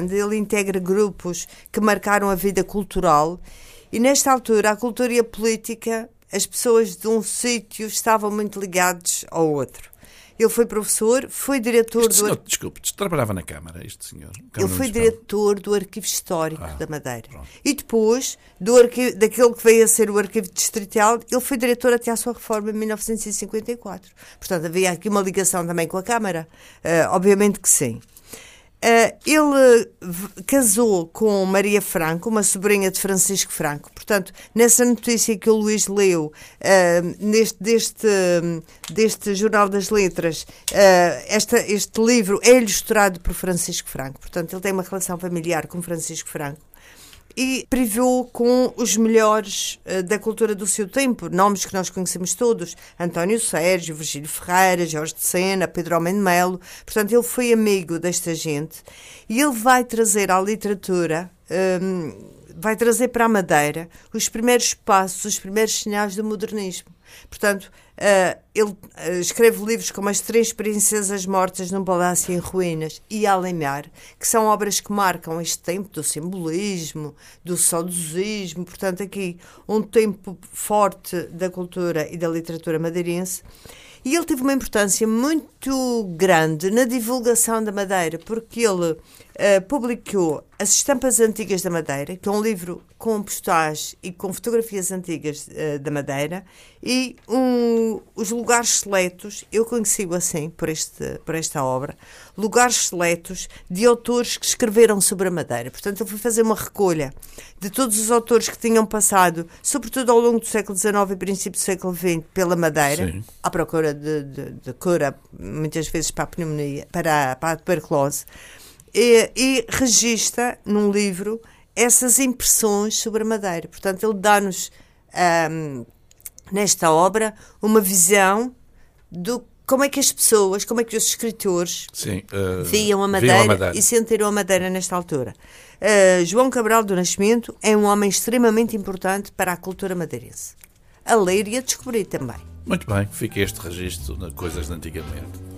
Ele integra grupos que marcaram a vida cultural e, nesta altura, a cultura e a política, as pessoas de um sítio estavam muito ligadas ao outro. Ele foi professor, foi diretor Desculpe, trabalhava na Câmara, este senhor? Ele foi diretor do Arquivo Histórico da Madeira. Pronto. E depois, daquele que veio a ser o Arquivo Distrital, ele foi diretor até à sua reforma em 1954. Portanto, havia aqui uma ligação também com a Câmara. Obviamente que sim. Ele casou com Maria Franco, uma sobrinha de Francisco Franco. Portanto, nessa notícia que o Luís leu, deste Jornal das Letras, este livro é ilustrado por Francisco Franco. Portanto, ele tem uma relação familiar com Francisco Franco. E privou com os melhores da cultura do seu tempo, nomes que nós conhecemos todos: António Sérgio, Virgílio Ferreira, Jorge de Sena, Pedro Homem de Melo. Portanto, ele foi amigo desta gente e ele vai trazer à literatura, vai trazer para a Madeira os primeiros passos, os primeiros sinais do modernismo. Portanto, ele escreve livros como As Três Princesas Mortas num Palácio em Ruínas e Alemar, que são obras que marcam este tempo do simbolismo, do saudosismo. Portanto, aqui um tempo forte da cultura e da literatura madeirense. E ele teve uma importância muito grande na divulgação da Madeira, porque ele publicou As Estampas Antigas da Madeira, que é um livro com postais e com fotografias antigas da Madeira, e os lugares seletos, eu conheci-o assim, por esta obra, lugares seletos de autores que escreveram sobre a Madeira. Portanto, ele foi fazer uma recolha de todos os autores que tinham passado, sobretudo ao longo do século XIX e princípio do século XX, pela Madeira, sim, à procura de cura, muitas vezes para a pneumonia, para a tuberculose, e registra num livro essas impressões sobre a Madeira. Portanto, ele dá-nos, nesta obra, uma visão do como é que as pessoas, como é que os escritores viam a Madeira e sentiram a Madeira nesta altura. João Cabral do Nascimento é um homem extremamente importante para a cultura madeirense. A ler e a descobrir também. Muito bem, fica este registro de coisas de antigamente.